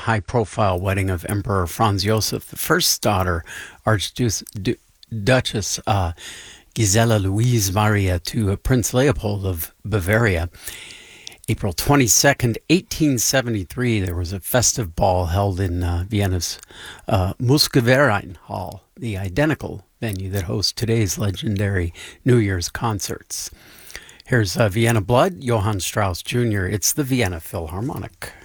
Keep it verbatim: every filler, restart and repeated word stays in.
high-profile wedding of Emperor Franz Joseph I's daughter, Archduchess uh, Gisela Louise Maria, to uh, Prince Leopold of Bavaria. April twenty-second, eighteen seventy-three, there was a festive ball held in uh, Vienna's uh, Musikverein Hall, the identical venue that hosts today's legendary New Year's concerts. Here's uh, Vienna Blood, Johann Strauss Junior It's the Vienna Philharmonic.